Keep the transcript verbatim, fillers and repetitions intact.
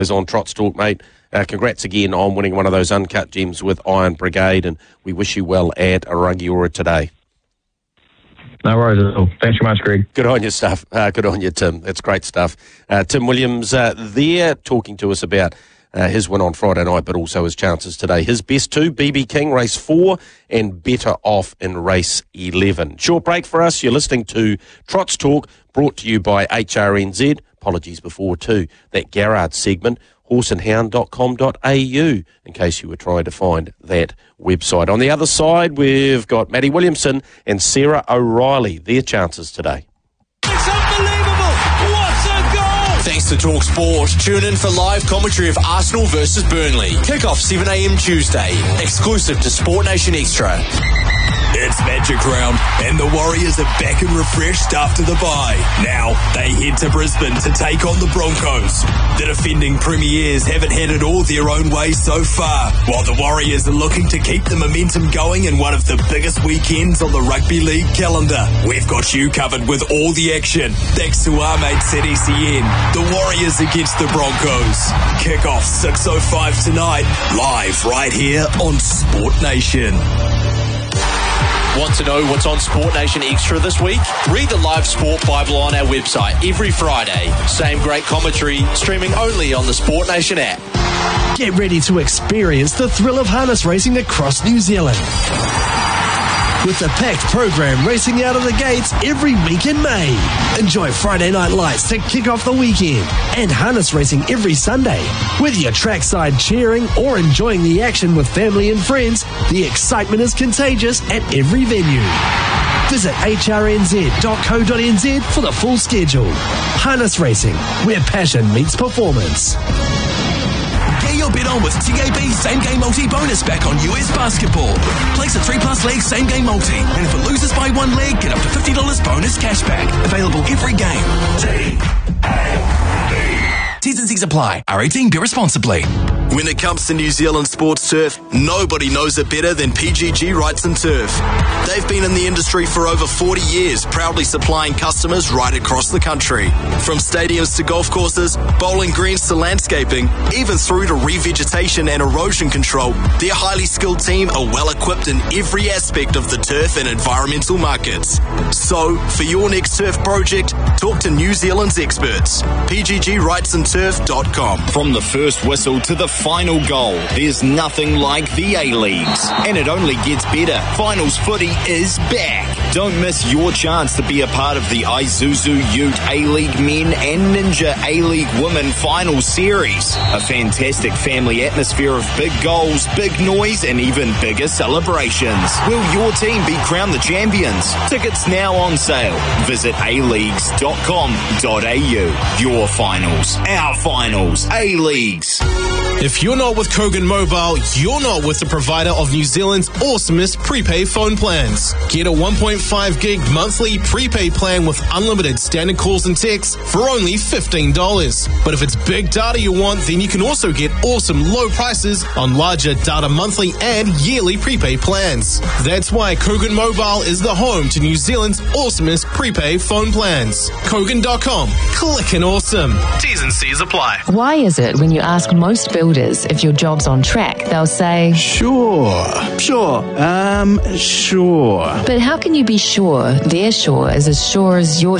On Trots Talk, mate. Uh, congrats again on winning one of those uncut gems with Iron Brigade, and we wish you well at Rangiora today. No worries at all. Thanks very much, Greg. Good on you, stuff. Uh, good on you, Tim. That's great stuff. Uh, Tim Williams uh, there talking to us about uh, his win on Friday night, but also his chances today. His best two, B B King, race four, and Better Off in race eleven. Short break for us. You're listening to Trots Talk, brought to you by H R N Z. Apologies before, too. That Garrard segment, horse and hound dot com dot a u, in case you were trying to find that website. On the other side, we've got Maddie Williamson and Sarah O'Reilly. Their chances today. It's unbelievable! What a goal! Thanks to Talk Sport. Tune in for live commentary of Arsenal versus Burnley. Kick-off seven a m Tuesday. Exclusive to Sport Nation Extra. It's Magic Round, and the Warriors are back and refreshed after the bye. Now, they head to Brisbane to take on the Broncos. The defending premiers haven't had it all their own way so far, while the Warriors are looking to keep the momentum going in one of the biggest weekends on the rugby league calendar. We've got you covered with all the action, thanks to our mates at S E N. The Warriors against the Broncos. Kick off six oh five tonight, live right here on Sport Nation. Want to know what's on Sport Nation Extra this week? Read the live sport Bible on our website every Friday. Same great commentary, streaming only on the Sport Nation app. Get ready to experience the thrill of harness racing across New Zealand. With the packed program racing out of the gates every week in May. Enjoy Friday night lights to kick off the weekend and harness racing every Sunday. Whether you're trackside cheering or enjoying the action with family and friends, the excitement is contagious at every venue. Visit h r n z dot co dot n z for the full schedule. Harness racing, where passion meets performance. Get your bet on with T A B Same Game Multi bonus back on U S basketball. Place a three plus leg Same Game Multi, and if it loses by one leg, get up to fifty dollars bonus cash back. Available every game. T A B. T's and C's apply. R eighteen, be responsibly. When it comes to New Zealand sports turf, nobody knows it better than P G G Wrights and Turf. They've been in the industry for over forty years, proudly supplying customers right across the country. From stadiums to golf courses, bowling greens to landscaping, even through to revegetation and erosion control, their highly skilled team are well equipped in every aspect of the turf and environmental markets. So, for your next turf project, talk to New Zealand's experts. P G G Wrights and Turf dot com. From the first whistle to the final goal, there's nothing like the A-Leagues. And it only gets better. Finals footy is back. Don't miss your chance to be a part of the Isuzu Ute A-League Men and Ninja A-League Women Finals Series. A fantastic family atmosphere of big goals, big noise, and even bigger celebrations. Will your team be crowned the champions? Tickets now on sale. Visit a leagues dot com dot a u. Your finals. Our finals. A-Leagues. If you're not with Kogan Mobile, you're not with the provider of New Zealand's awesomest prepaid phone plans. Get a one point five gig monthly prepaid plan with unlimited standard calls and texts for only fifteen dollars. But if it's big data you want, then you can also get awesome low prices on larger data monthly and yearly prepaid plans. That's why Kogan Mobile is the home to New Zealand's awesomest prepaid phone plans. Kogan dot com. Clickin' awesome. T's and C's apply. Why is it when you ask most builders if your job's on track, they'll say, Sure, sure, um, sure. But how can you be sure their sure is as sure as your